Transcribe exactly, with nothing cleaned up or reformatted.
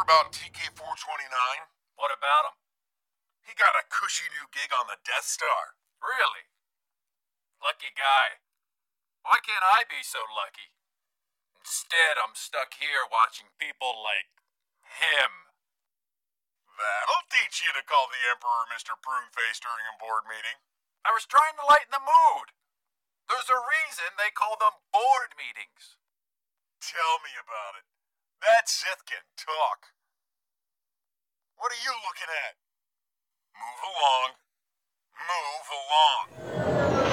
about T K four twenty-nine? What about him? He got a cushy new gig on the Death Star. Really? Lucky guy. Why can't I be so lucky? Instead, I'm stuck here watching people like him. That'll teach you to call the Emperor Mister Pruneface during a board meeting. I was trying to lighten the mood. There's a reason they call them board meetings. Tell me about it. That Sith can talk. What are you looking at? Move along. Move along.